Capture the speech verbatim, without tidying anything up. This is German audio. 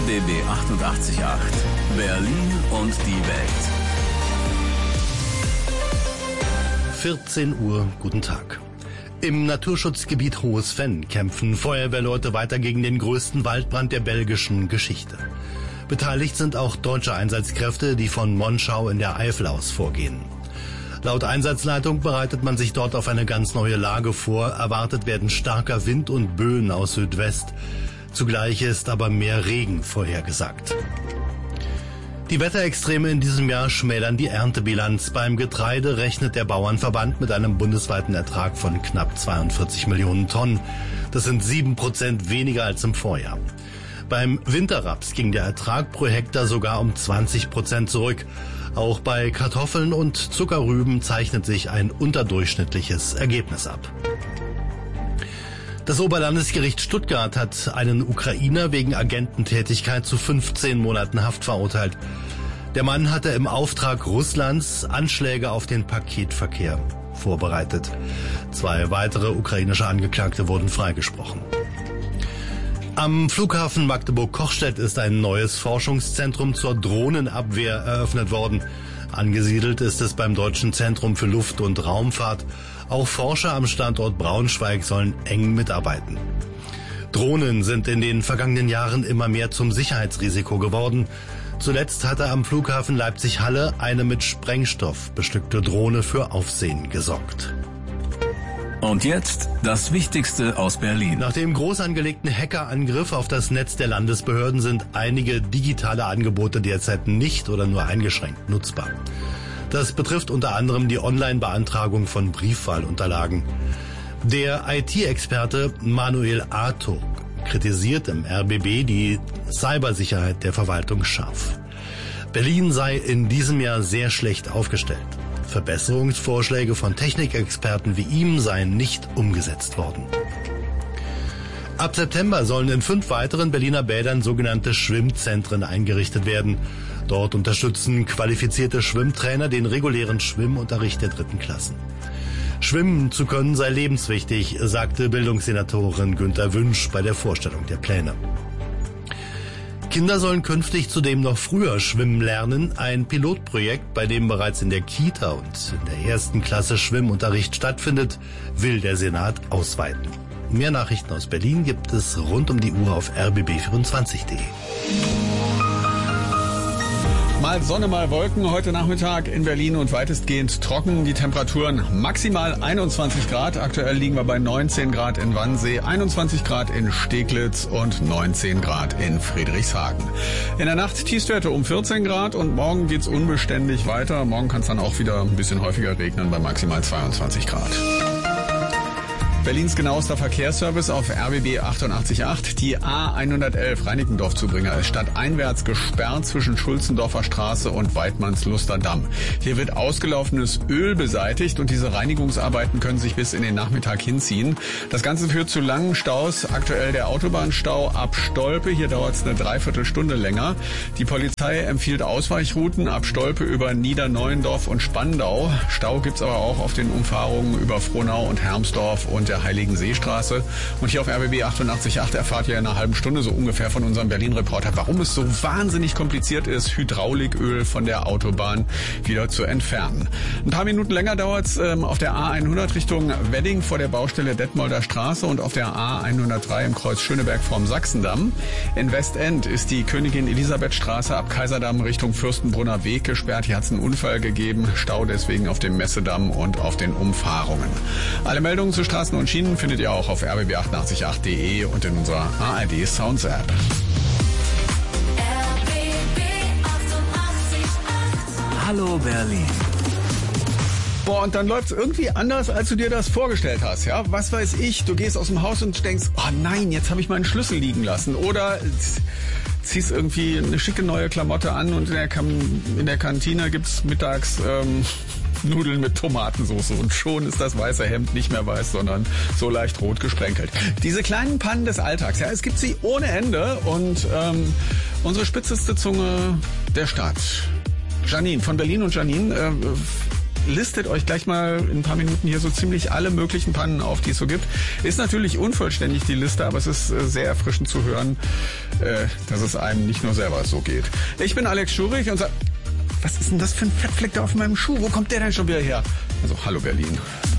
B B achtundachtzig Komma acht. Berlin und die Welt. vierzehn Uhr, guten Tag. Im Naturschutzgebiet Hohes Venn kämpfen Feuerwehrleute weiter gegen den größten Waldbrand der belgischen Geschichte. Beteiligt sind auch deutsche Einsatzkräfte, die von Monschau in der Eifel aus vorgehen. Laut Einsatzleitung bereitet man sich dort auf eine ganz neue Lage vor. Erwartet werden starker Wind und Böen aus Südwest. Zugleich ist aber mehr Regen vorhergesagt. Die Wetterextreme in diesem Jahr schmälern die Erntebilanz. Beim Getreide rechnet der Bauernverband mit einem bundesweiten Ertrag von knapp zweiundvierzig Millionen Tonnen. Das sind sieben Prozent weniger als im Vorjahr. Beim Winterraps ging der Ertrag pro Hektar sogar um zwanzig Prozent zurück. Auch bei Kartoffeln und Zuckerrüben zeichnet sich ein unterdurchschnittliches Ergebnis ab. Das Oberlandesgericht Stuttgart hat einen Ukrainer wegen Agententätigkeit zu fünfzehn Monaten Haft verurteilt. Der Mann hatte im Auftrag Russlands Anschläge auf den Paketverkehr vorbereitet. Zwei weitere ukrainische Angeklagte wurden freigesprochen. Am Flughafen Magdeburg-Kochstedt ist ein neues Forschungszentrum zur Drohnenabwehr eröffnet worden. Angesiedelt ist es beim Deutschen Zentrum für Luft- und Raumfahrt. Auch Forscher am Standort Braunschweig sollen eng mitarbeiten. Drohnen sind in den vergangenen Jahren immer mehr zum Sicherheitsrisiko geworden. Zuletzt hatte am Flughafen Leipzig-Halle eine mit Sprengstoff bestückte Drohne für Aufsehen gesorgt. Und jetzt das Wichtigste aus Berlin. Nach dem groß angelegten Hackerangriff auf das Netz der Landesbehörden sind einige digitale Angebote derzeit nicht oder nur eingeschränkt nutzbar. Das betrifft unter anderem die Online-Beantragung von Briefwahlunterlagen. Der I T-Experte Manuel Artuk kritisiert im R B B die Cybersicherheit der Verwaltung scharf. Berlin sei in diesem Jahr sehr schlecht aufgestellt. Verbesserungsvorschläge von Technikexperten wie ihm seien nicht umgesetzt worden. Ab September sollen in fünf weiteren Berliner Bädern sogenannte Schwimmzentren eingerichtet werden. Dort unterstützen qualifizierte Schwimmtrainer den regulären Schwimmunterricht der dritten Klassen. Schwimmen zu können sei lebenswichtig, sagte Bildungssenatorin Günter Wünsch bei der Vorstellung der Pläne. Kinder sollen künftig zudem noch früher schwimmen lernen. Ein Pilotprojekt, bei dem bereits in der Kita und in der ersten Klasse Schwimmunterricht stattfindet, will der Senat ausweiten. Mehr Nachrichten aus Berlin gibt es rund um die Uhr auf r b b vierundzwanzig punkt d e. Mal Sonne, mal Wolken. Heute Nachmittag in Berlin und weitestgehend trocken. Die Temperaturen maximal einundzwanzig Grad. Aktuell liegen wir bei neunzehn Grad in Wannsee, einundzwanzig Grad in Steglitz und neunzehn Grad in Friedrichshagen. In der Nacht Tiefstwerte um vierzehn Grad und morgen geht's unbeständig weiter. Morgen kann es dann auch wieder ein bisschen häufiger regnen bei maximal zweiundzwanzig Grad. Berlins genauester Verkehrsservice auf R B B achtundachtzig Komma acht. Die A hundertelf Reinickendorf-Zubringer ist stadteinwärts gesperrt zwischen Schulzendorfer Straße und Weidmannsluster Damm. Hier wird ausgelaufenes Öl beseitigt und diese Reinigungsarbeiten können sich bis in den Nachmittag hinziehen. Das Ganze führt zu langen Staus. Aktuell der Autobahnstau ab Stolpe. Hier dauert es eine Dreiviertelstunde länger. Die Polizei empfiehlt Ausweichrouten ab Stolpe über Niederneuendorf und Spandau. Stau gibt's aber auch auf den Umfahrungen über Frohnau und Hermsdorf und der Heiligenseestraße. Und hier auf R B B achtundachtzig Komma acht erfahrt ihr in einer halben Stunde so ungefähr von unserem Berlin-Reporter, warum es so wahnsinnig kompliziert ist, Hydrauliköl von der Autobahn wieder zu entfernen. Ein paar Minuten länger dauert es ähm, auf der A hundert Richtung Wedding vor der Baustelle Detmolder Straße und auf der A hundertdrei im Kreuz Schöneberg vorm Sachsendamm. In Westend ist die Königin Elisabeth Straße ab Kaiserdamm Richtung Fürstenbrunner Weg gesperrt. Hier hat es einen Unfall gegeben. Stau deswegen auf dem Messedamm und auf den Umfahrungen. Alle Meldungen zu Straßen und Schienen findet ihr auch auf r b b achtundachtzig Komma acht punkt d e und in unserer A R D Sounds App. Hallo Berlin. Boah, und dann läuft's irgendwie anders, als du dir das vorgestellt hast, ja? Was weiß ich, du gehst aus dem Haus und denkst, oh nein, jetzt habe ich meinen Schlüssel liegen lassen. Oder ziehst irgendwie eine schicke neue Klamotte an und in der, Kam- in der Kantine gibt's mittags ähm, Nudeln mit Tomatensauce und schon ist das weiße Hemd nicht mehr weiß, sondern so leicht rot gesprenkelt. Diese kleinen Pannen des Alltags, ja, es gibt sie ohne Ende und ähm, unsere spitzeste Zunge der Stadt, Janine von Berlin und Janine, äh, listet euch gleich mal in ein paar Minuten hier so ziemlich alle möglichen Pannen auf, die es so gibt. Ist natürlich unvollständig, die Liste, aber es ist sehr erfrischend zu hören, dass es einem nicht nur selber so geht. Ich bin Alex Schurich und sag, was ist denn das für ein Fettfleck da auf meinem Schuh? Wo kommt der denn schon wieder her? Also, hallo Berlin.